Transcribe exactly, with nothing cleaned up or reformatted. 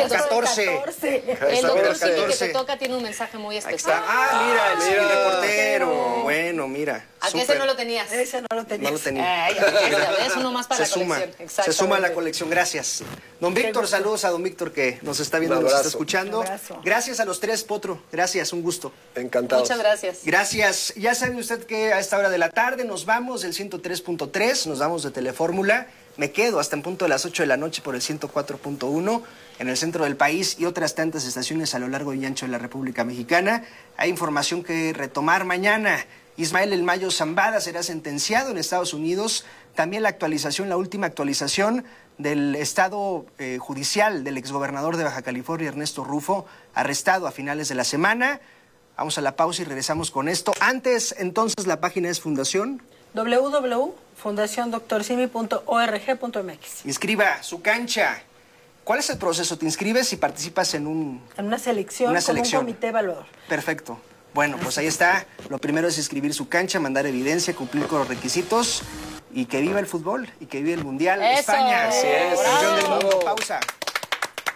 que catorce. El doctor Simi que te toca tiene un mensaje muy especial. Ah, mira, el Simi reportero. Bueno, mira. ¿A qué ese no lo tenías? Ese no lo tenía. No lo tenía. Ay, eso nomás para se la suma, colección. se suma a la colección, gracias. Don Víctor, saludos a don Víctor que nos está viendo, nos está escuchando. Gracias a los tres, Potro, gracias, un gusto. Encantado. Muchas gracias. Gracias. Ya sabe usted que a esta hora de la tarde nos vamos del ciento tres punto tres, nos vamos de Telefórmula. Me quedo hasta en punto de las ocho de la noche por el ciento cuatro punto uno en el centro del país y otras tantas estaciones a lo largo y ancho de la República Mexicana. Hay información que retomar mañana. Ismael El Mayo Zambada será sentenciado en Estados Unidos. También la actualización, la última actualización del estado eh, judicial del exgobernador de Baja California, Ernesto Rufo, arrestado a finales de la semana. Vamos a la pausa y regresamos con esto. Antes, entonces, la página es Fundación w w w punto fundación doctor simi punto org punto m x. Inscriba su cancha. ¿Cuál es el proceso? ¿Te inscribes y participas en un En una selección, una con selección. un comité evaluador. Perfecto. Bueno, pues ahí está. Lo primero es inscribir su cancha, mandar evidencia, cumplir con los requisitos y que viva el fútbol y que viva el Mundial. Eso. España. Así es. Campeón del mundo. Pausa.